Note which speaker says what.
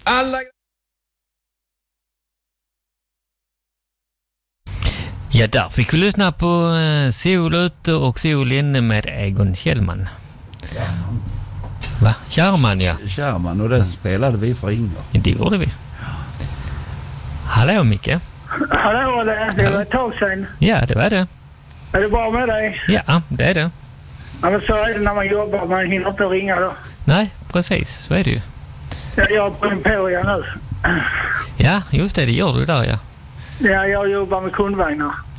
Speaker 1: Alla...
Speaker 2: Ja, där fick vi lyssna på Sol ute och Sol inne med Egon Kjellman. Va? Kärman, ja.
Speaker 3: Kärman, och den spelade vi för Inger.
Speaker 2: Det gjorde vi. Hallå, Micke.
Speaker 4: Hallå, det var ett tag sedan.
Speaker 2: Ja, det var det.
Speaker 4: Är det bra med dig?
Speaker 2: Ja, det är det.
Speaker 4: Ja, men så är det när man jobbar, man hinner inte ringa då.
Speaker 2: Nej, precis, så är det ju.
Speaker 4: Jag är på Emporia nu.
Speaker 2: Ja, just det gör du där, ja.
Speaker 4: Ja, jag jobbar med kundvagnar.